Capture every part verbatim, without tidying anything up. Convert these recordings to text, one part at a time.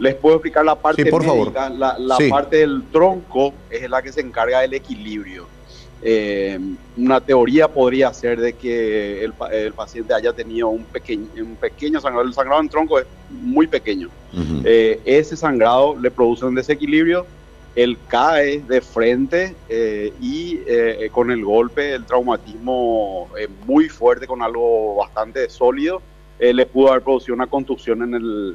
Les puedo explicar la parte Sí, por favor. médica. La, la Sí. parte del tronco es la que se encarga del equilibrio. Eh, una teoría podría ser de que el, el paciente haya tenido un pequeño, un pequeño sangrado. El sangrado en tronco es muy pequeño. Ujú. Eh, ese sangrado le produce un desequilibrio, él cae de frente eh, y eh, con el golpe, el traumatismo eh, muy fuerte, con algo bastante sólido, eh, le pudo haber producido una contusión en, el,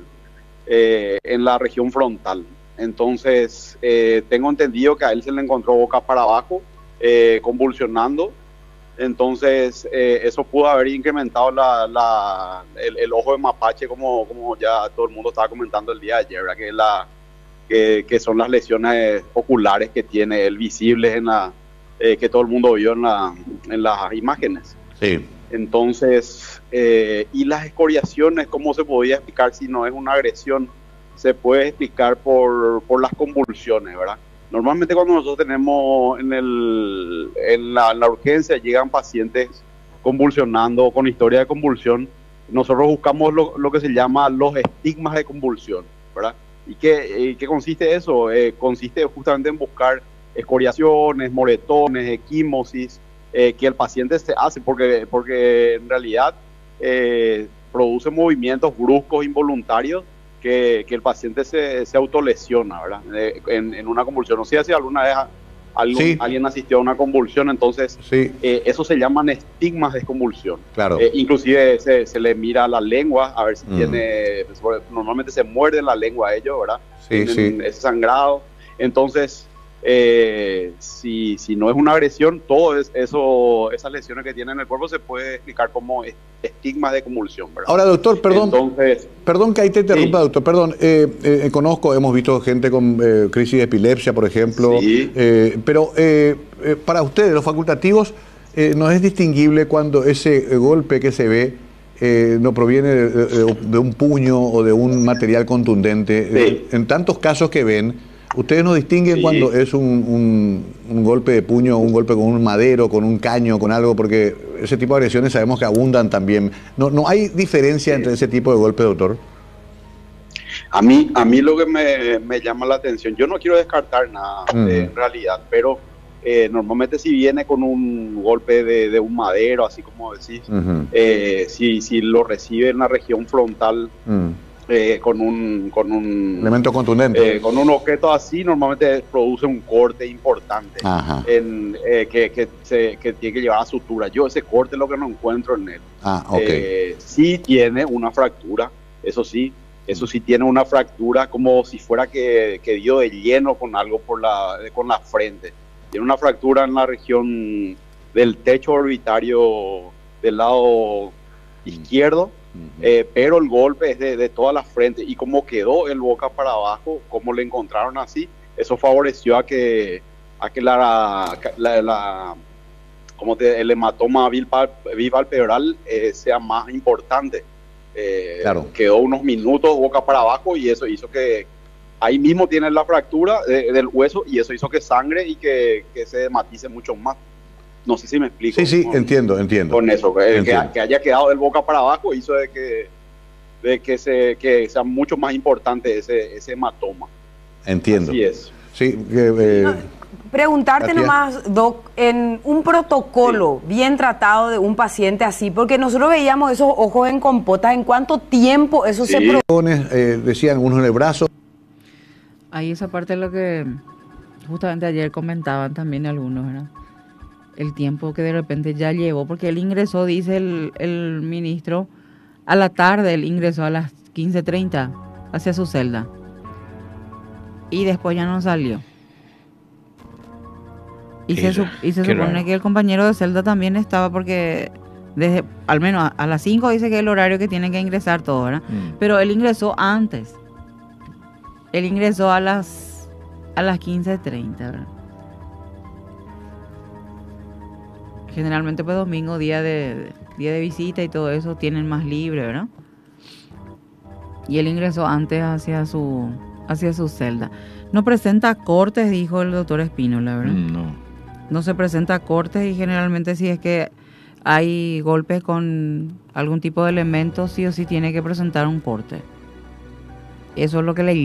eh, en la región frontal. Entonces, eh, tengo entendido que a él se le encontró boca para abajo, eh, convulsionando. Entonces, eh, eso pudo haber incrementado la, la, el, el ojo de mapache, como, como ya todo el mundo estaba comentando el día de ayer, ¿verdad? Que, la, que, que son las lesiones oculares que tiene él visibles en la, eh, que todo el mundo vio en, la, en las imágenes. Sí. Entonces, eh, y las escoriaciones, ¿cómo se podía explicar si no es una agresión? Se puede explicar por, por las convulsiones, ¿verdad? Normalmente cuando nosotros tenemos en, el, en, la, en la urgencia, llegan pacientes convulsionando con historia de convulsión, nosotros buscamos lo, lo que se llama los estigmas de convulsión, ¿verdad? ¿Y qué, y qué consiste eso? Eh, consiste justamente en buscar escoriaciones, moretones, equimosis, eh, que el paciente se hace, porque, porque en realidad eh, produce movimientos bruscos, involuntarios, Que, que el paciente se, se autolesiona, ¿verdad? Eh, en, en una convulsión. No sé si alguna vez algún, Sí. alguien asistió a una convulsión, entonces Sí. eh, eso se llaman estigmas de convulsión. Claro. Eh, inclusive se, se le mira la lengua a ver si Mm. tiene, pues, normalmente se muerde la lengua a ellos, ¿verdad? Sí, Tienen sí. ese sangrado. Entonces, eh, si, si no es una agresión, todo es, eso, esas lesiones que tiene en el cuerpo se puede explicar como estigmas de convulsión, ¿verdad? Ahora, doctor, perdón. Entonces, Perdón que ahí te interrumpa, sí. doctor. Perdón, eh, eh, conozco, hemos visto gente con eh, crisis de epilepsia, por ejemplo. Sí. Eh, pero eh, eh, para ustedes, los facultativos, eh, ¿no es distinguible cuando ese eh, golpe que se ve eh, no proviene de, de, de un puño o de un material contundente? Sí. Eh, en tantos casos que ven, ¿ustedes no distinguen Sí. cuando es un, un, un golpe de puño, un golpe con un madero, con un caño, con algo? Porque ese tipo de agresiones sabemos que abundan también. ¿No, no hay diferencia Sí. entre ese tipo de golpe, doctor? A mí, a mí lo que me, me llama la atención, yo no quiero descartar nada Mm. eh, en realidad, pero eh, normalmente si viene con un golpe de, de un madero, así como decís, Uh-huh. eh, si, si lo recibe en la región frontal Mm. eh, con un... Con un Elemento contundente. Eh, con un objeto así normalmente produce un corte importante Ajá. en, eh, que, que, se, que tiene que llevar a sutura. Yo ese corte es lo que no encuentro en él. Ah, ok. Eh, sí tiene una fractura, eso sí, eso sí tiene una fractura como si fuera que, que dio de lleno con algo por la, con la frente. Tiene una fractura en la región del techo orbitario del lado izquierdo. Eh, pero el golpe es de, de toda la frente y como quedó el boca para abajo, como le encontraron así, eso favoreció a que, a que la, la, la como te, el hematoma bivalpebral eh, sea más importante. Eh, Claro. Quedó unos minutos boca para abajo y eso hizo que ahí mismo tiene la fractura de, del hueso y eso hizo que sangre y que, que se hematice mucho más. No sé si me explico. Sí, sí, con, entiendo, entiendo. con eso, que, Entiendo. que haya quedado del boca para abajo hizo de que, de que, se, que sea mucho más importante ese, ese hematoma. Entiendo. Así es. Sí, que, eh, No, preguntarte Katia. nomás, Doc, en un protocolo bien tratado de un paciente así, porque nosotros veíamos esos ojos en compota, ¿en cuánto tiempo eso Sí. se produce? eh, decían unos en el brazo. Ahí esa parte es lo que justamente ayer comentaban también algunos, ¿verdad? El tiempo que de repente ya llegó, porque él ingresó, dice el, el ministro, a la tarde, él ingresó a las quince treinta hacia su celda. Y después ya no salió. Y Qué se, su- ra- y se qué supone raro. que el compañero de celda también estaba porque desde, al menos a, a las cinco dice que es el horario que tienen que ingresar todos, ¿verdad? Mm. Pero él ingresó antes. Él ingresó a las a las quince treinta, ¿verdad? Generalmente pues domingo, día de día de visita y todo eso, tienen más libre, ¿verdad? Y él ingresó antes hacia su hacia su celda. No presenta cortes, dijo el doctor Espínola, ¿verdad? Mm, No. No se presenta cortes y generalmente si es que hay golpes con algún tipo de elemento, sí o sí tiene que presentar un corte. Eso es lo que le